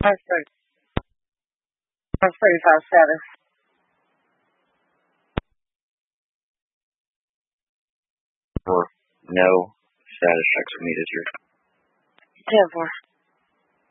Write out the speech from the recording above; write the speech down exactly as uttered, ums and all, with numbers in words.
That's pretty, that's pretty fast status. For no status checks are needed here. ten four.